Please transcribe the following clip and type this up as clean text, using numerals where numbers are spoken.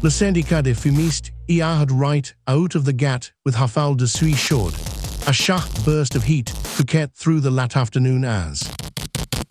Le syndicat des fumistes y had right out of the gate with Hafal de suis chaud. A sharp burst of heat could get through the late afternoon as